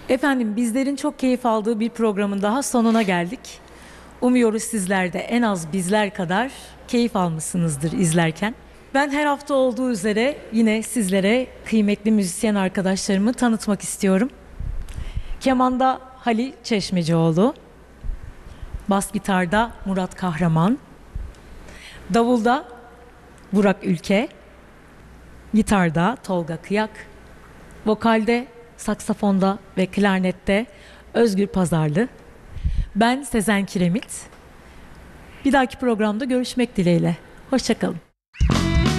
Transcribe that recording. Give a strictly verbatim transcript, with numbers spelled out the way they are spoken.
Efendim, bizlerin çok keyif aldığı bir programın daha sonuna geldik. Umuyoruz sizler de en az bizler kadar keyif almışsınızdır izlerken. Ben her hafta olduğu üzere yine sizlere kıymetli müzisyen arkadaşlarımı tanıtmak istiyorum. Kemanda Halil Çeşmecioğlu, bas gitarda Murat Kahraman, davulda Burak Ülke, gitarda Tolga Kıyak, vokalde, saksafonda ve klarnette Özgür Pazarlı. Ben Sezen Kiremit. Bir dahaki programda görüşmek dileğiyle. Hoşça kalın.